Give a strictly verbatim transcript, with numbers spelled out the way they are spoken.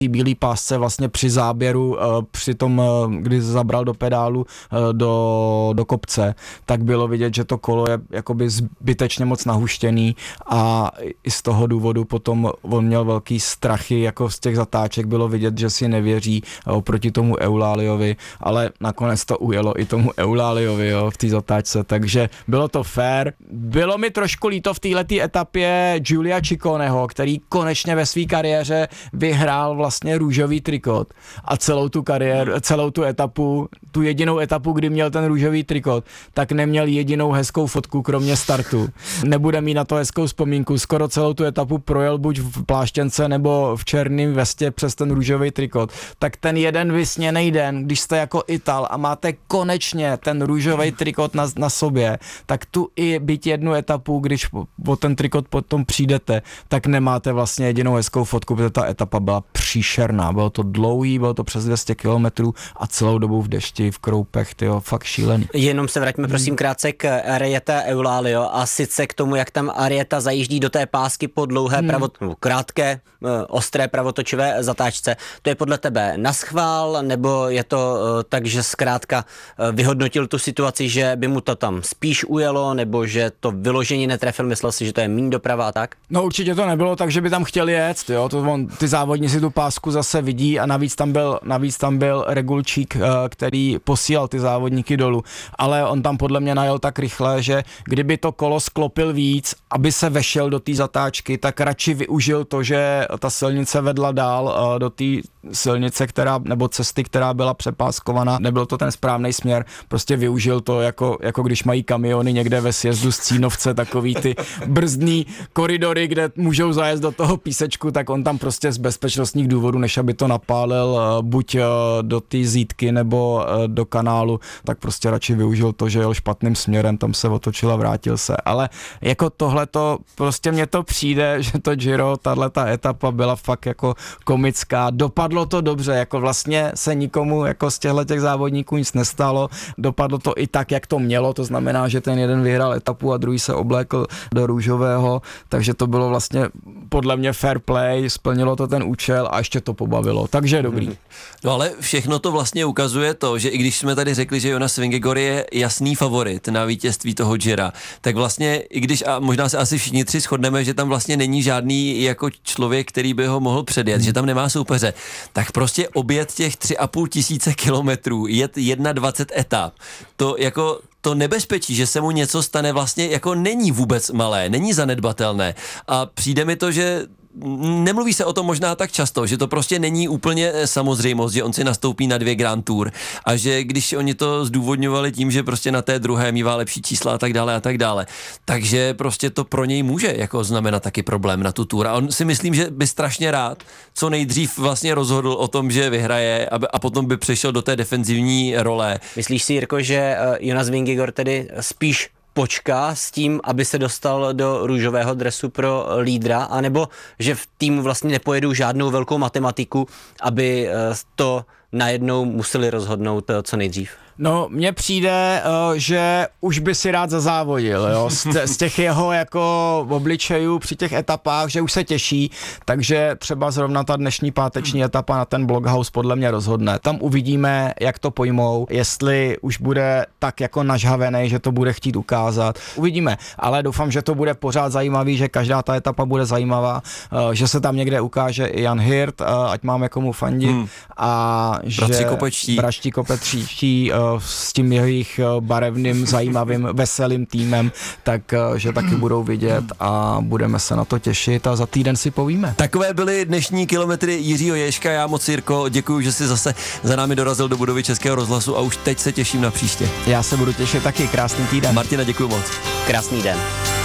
bílý pásce vlastně při záběru, při tom, kdy zabral do pedálu do, do kopce, tak bylo vidět, že to kolo je jakoby zbytečně moc nahuštěný a i z toho důvodu potom on měl velký strachy, jako z těch zatáček bylo vidět, že si nevěří oproti tomu Euláliovi, ale nakonec to ujelo i tomu Euláliovi, jo, v té zatáčce, takže bylo to fair. Bylo mi trošku líto v této etapě Giulia Cicconeho, který konečně ve své kariéře vyhrál vlastně růžový trikot a celou tu kariéru, celou tu etapu, tu jedinou etapu, kdy měl ten růžový trikot, tak neměl jedinou hezkou fotku, kromě startu. Nebude mít na to hezkou vzpomínku. Skoro celou tu etapu projel buď v pláštěnce nebo v černém vestě přes ten růžový trikot. Tak ten jeden vysněný den, když jste jako Ital a máte konečně ten růžový trikot na, na sobě, tak tu i byť jednu etapu, když o ten trikot potom přijdete, tak nemáte vlastně jedinou hezkou fotku, protože ta etapa byla příšerná. Bylo to dlouhý, bylo to přes dvě stě kilometrů a celou dobu v dešti, v kroupech, tyjo, fakt šílený. Jenom se vraťme prosím krátce k Ariete Eulálio a sice k tomu, jak tam Arieta zajíždí do té pásky po dlouhé hmm. pravot, krátké, ostré pravotočové zatáčce. To je podle tebe naschvál, nebo je to tak, že zkrátka vyhodnotil tu situaci, že by mu to tam spíš ujelo, nebo že to vyložení netrefil, myslel si, že to je míň doprava a tak? No určitě to nebylo tak, že by tam chtěli jet, jo, to on, ty závodníci tu pásku zase vidí a navíc tam byl, navíc tam byl Regulčík, který posílal ty závodníky dolů, ale on tam podle mě najel tak rychle, že kdyby to kolo sklopil víc, aby se vešel do té zatáčky, tak radši využil to, že ta silnice vedla dál do té silnice, která, nebo cesty, která byla přepáskovaná, nebyl to ten správný směr, prostě využil to jako, jako když mají kamiony někde ve sjezdu z Cínovce, takový ty brzdný koridory, kde můžou zajet do toho písečku, tak on tam prostě z bezpečnostních důvodů, než aby to napálil buď do té zítky nebo do kanálu, tak prostě radši využil to, že jel špatným směrem, tam se otočil a vrátil se, ale jako tohleto, prostě mně to přijde, že to Giro, tahleta etapa byla fakt jako komická, dopadlo to dobře, jako vlastně se nikomu jako z těchto těch závodníků nic nestalo, dopadlo to i tak, jak to mělo, to znamená, že ten jeden vyhrál etapu a druhý se oblékl do růžového, takže to bylo vlastně podle mě fair play, splnilo to ten účel a ještě to pobavilo, takže dobrý. No ale všechno to vlastně ukazuje to, že i když jsme tady řekli, že Jonas Vingegaard je jasný favorit na vítězství toho Gira, tak vlastně i když, a možná se asi všichni tři shodneme, že tam vlastně není žádný jako člověk, který by ho mohl předjet, hmm. že tam nemá soupeře, tak prostě objet těch tři a půl tisíce kilometrů, jet dvacet jedna etap, to jako to nebezpečí, že se mu něco stane, vlastně jako není vůbec malé, není zanedbatelné a přijde mi to, že nemluví se o tom možná tak často, že to prostě není úplně samozřejmost, že on si nastoupí na dvě Grand Tour a že když oni to zdůvodňovali tím, že prostě na té druhé mívá lepší čísla a tak dále a tak dále, takže prostě to pro něj může jako znamenat taky problém na tu tour a on si myslím, že by strašně rád co nejdřív vlastně rozhodl o tom, že vyhraje a potom by přešel do té defenzivní role. Myslíš si, Jirko, že Jonas Vingegaard tedy spíš počká s tím, aby se dostal do růžového dresu pro lídra, anebo že v týmu vlastně nepojedou žádnou velkou matematiku, aby to najednou museli rozhodnout co nejdřív? No, mně přijde, že už by si rád zazávodil, jo, z těch jeho jako obličejů při těch etapách, že už se těší, takže třeba zrovna ta dnešní páteční etapa na ten Blockhouse podle mě rozhodne. Tam uvidíme, jak to pojmou, jestli už bude tak jako nažhavený, že to bude chtít ukázat. Uvidíme, ale doufám, že to bude pořád zajímavý, že každá ta etapa bude zajímavá, že se tam někde ukáže i Jan Hirt, ať máme komu fandit hmm. a že Bratři Kopečtí s tím jejich barevným, zajímavým, veselým týmem, tak že taky budou vidět a budeme se na to těšit a za týden si povíme. Takové byly dnešní kilometry Jiřího Ježka. Já moc, Jirko, děkuji, že jsi zase za námi dorazil do budovy Českého rozhlasu a už teď se těším na příště. Já se budu těšit taky. Krásný týden. Martina, děkuji moc. Krásný den.